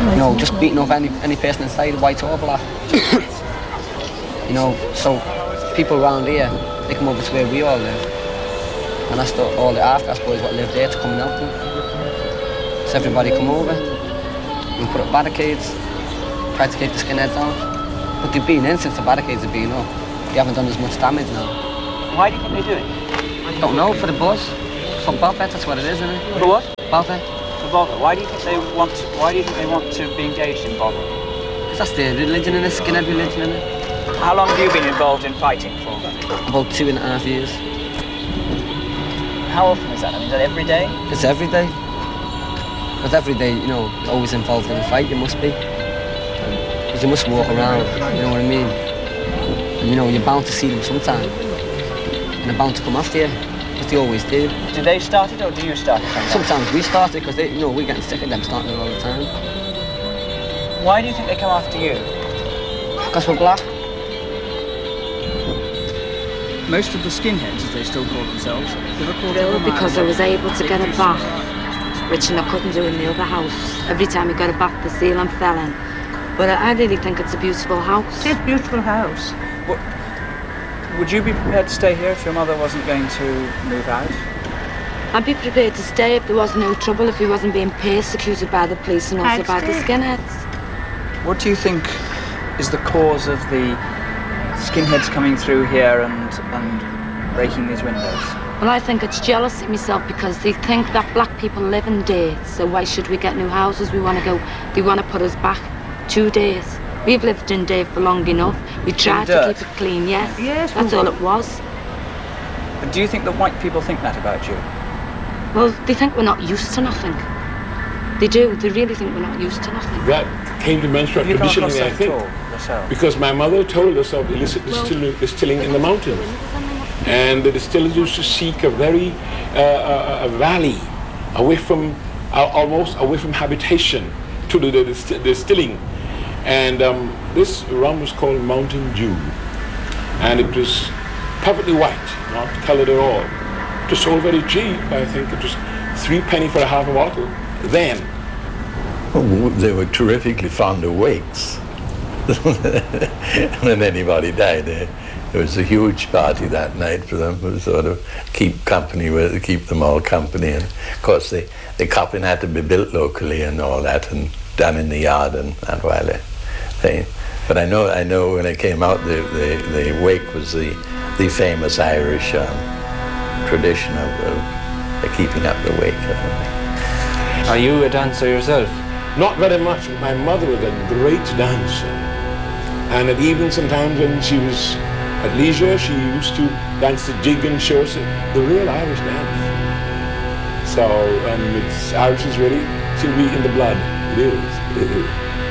You know, just beating up any person inside, white or black. You know, so people around here, they come over to where we all live. And that's all the half-caste boys that live there to come and help them. So everybody come over and put up barricades, try to keep the skinheads down. But they've been in since the barricades have been up. They haven't done as much damage now. Why do you think they do it? I don't know, for the buzz. For bother, that's what it is, isn't it? For what? Bother. For bother. Why do you think they want to be engaged in bother? Because that's their religion, and it's skinhead religion, isn't it? How long have you been involved in fighting for? About 2.5 years. How often is that? I mean, is that every day? It's every day. Because every day, you know, you're always involved in a fight, you must be. Because you must walk around, you know what I mean? And, you know, you're bound to see them sometime. And they're bound to come after you, because they always do. Do they start it, or do you start it sometimes? Sometimes we start it, because, you know, we're getting sick of them starting it all the time. Why do you think they come after you? Because we're black. Most of the skinheads, as they still call themselves, because I was able to get a bath, which I couldn't do in the other house. Every time you got a bath, the ceiling fell in. But I really think it's a beautiful house. It's a beautiful house. Would you be prepared to stay here if your mother wasn't going to move out? I'd be prepared to stay if there was no trouble, if he wasn't being persecuted by the police and also by the skinheads. What do you think is the cause of the skinheads coming through here and breaking these windows? Well, I think it's jealousy myself, because they think that black people live in Dave, so why should we get new houses? They want to put us back 2 days. We've lived in Dave for long enough. We tried to keep it clean, yes. Yes, that's all it was. But do you think that white people think that about you? Well, they think we're not used to nothing. They do. They really think we're not used to nothing. That came to menstrual conditioning, I think, because my mother told us of illicit distilling in the mountains. And the distillers used to seek a very a valley away from almost away from habitation to the distilling, and this rum was called Mountain Dew, and it was perfectly white, not colored at all. It was sold very cheap. I think it was 3 pennies for a half a bottle then. Oh, they were terrifically fond of wakes. When anybody died, there was a huge party that night for them to sort of keep them all company. And of course the coffin had to be built locally and all that, and done in the yard and while they but I know when it came out, the wake was the famous Irish tradition of keeping up the wake. Are you a dancer yourself? Not very much. My mother was a great dancer, and at even sometimes when she was at leisure, she used to dance the jig and show us the real Irish dance. So Irish is really to be in the blood. It is.